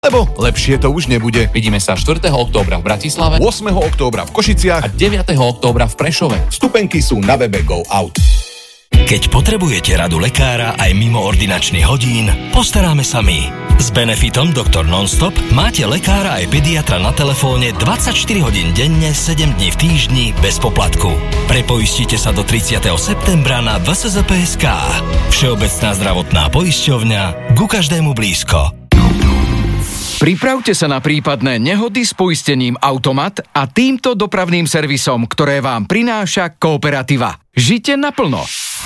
Lebo lepšie to už nebude. Vidíme sa 4. októbra v Bratislave, 8. októbra v Košiciach a 9. októbra v Prešove. Vstupenky sú na webe Go Out. Keď potrebujete radu lekára aj mimo ordinačných hodín, postaráme sa my. S benefitom Dr. Nonstop máte lekára aj pediatra na telefóne 24 hodín denne, 7 dní v týždni bez poplatku. Prepoistite sa do 30. septembra na vszp.sk. Všeobecná zdravotná poisťovňa, ku každému blízko. Pripravte sa na prípadné nehody s poistením Automat a týmto dopravným servisom, ktoré vám prináša Kooperativa. Žite naplno.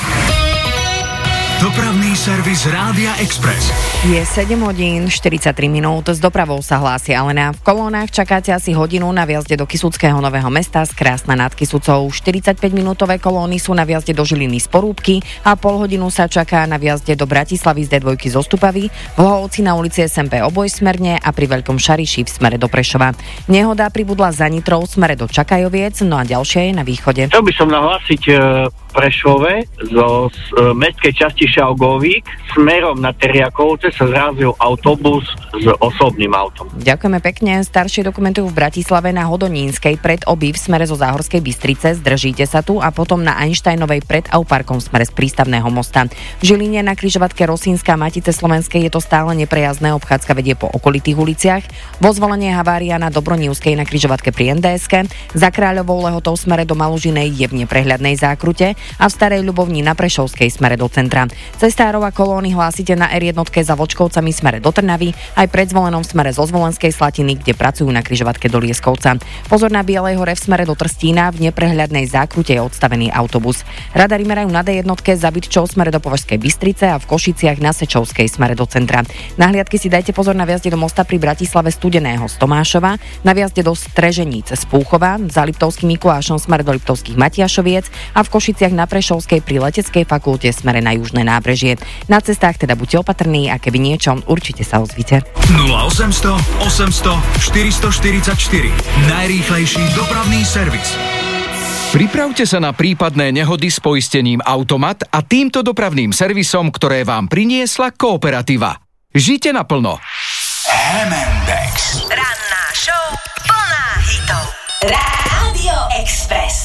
Dopravný servis Rádia Express. Je 7 hodín 43 minút, s dopravou sa hlási Alena. V kolónach čakáte asi hodinu na vjazde do Kysuckého Nového Mesta z Krásna nad Kysucou. 45-minútové kolóny sú na vjazde do Žiliny z Porúbky a pol hodinu sa čaká na vjazde do Bratislavy z D2 zo Stupavy, v Hlohovci na ulici SMP obojsmerne a pri Veľkom Šariši v smere do Prešova. Nehoda pribudla za Nitrou v smere do Čakajoviec, no a ďalšia je na východe. Chcel by som nahlásiť Prešove zo mestskej časti Šalgovík smerom na Teriakovce sa zrazil autobus s osobným autom. Ďakujeme pekne. Staršie dokumentujú v Bratislave na Hodonínskej pred Oby v smere zo Záhorskej Bystrice. Zdržíte sa tu a potom na Einsteinovej pred Auparkom v smere z Prístavného mosta. V Žiline na križovatke Rosínska Matice Slovenskej je to stále neprejazdné, obchádzka vedie po okolitých uliciach. Vo Zvolenie havária na Dobronívskej na križovatke pri NDSke. Za Kráľovou Lehotou v smere do Malužinej je v neprehľadnej zákrute a v Starej Ľubovni na Prešovskej smere do centra. Cestárov a kolóny hlásite na R1 za Vočkovcami smere do Trnavy, aj pred Zvolenom v smere zo Zvolenskej Slatiny, kde pracujú na križovatke do Lieskovca. Pozor na Bielej Hore v smere do Trstína, v neprehľadnej zákrute je odstavený autobus. Radari merajú na D1 za Bytčov smere do Považskej Bystrice a v Košiciach na Sečovskej smere do centra. Na hliadky si dajte pozor na vjazde do mosta pri Bratislave Studeného z Tomášova, na vjazde do Streženíc z Púchova, za Liptovským Mikulášom smere do Liptovských Matiašoviec a v Košiciach na Prešovskej pri Leteckej fakulte smere na južné nábrežie. Na cestách teda buďte opatrní a keby niečo, určite sa ozvite. 0800 800 444. Najrýchlejší dopravný servis. Pripravte sa na prípadné nehody s poistením Automat a týmto dopravným servisom, ktoré vám priniesla Kooperativa. Žite naplno. M&X. Ranná show plná hitov. Rádio Express.